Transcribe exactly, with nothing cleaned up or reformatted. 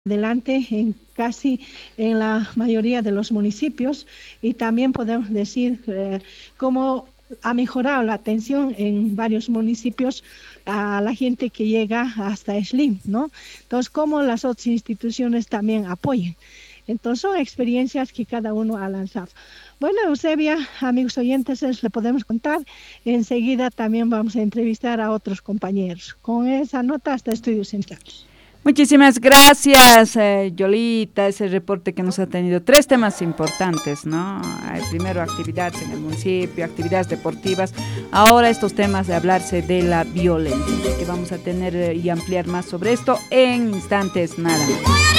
adelante en casi en la mayoría de los municipios y también podemos decir eh, cómo ha mejorado la atención en varios municipios a la gente que llega hasta Slim, ¿no? Entonces, cómo las otras instituciones también apoyan. Entonces, son experiencias que cada uno ha lanzado. Bueno, Eusebia, amigos oyentes, les le podemos contar. Enseguida también vamos a entrevistar a otros compañeros. Con esa nota hasta Estudios Centrales. Muchísimas gracias, eh, Yolita, ese reporte que nos ha tenido tres temas importantes, ¿no? Eh, primero, actividades en el municipio, actividades deportivas, ahora estos temas de hablarse de la violencia, que vamos a tener eh, y ampliar más sobre esto en instantes nada más.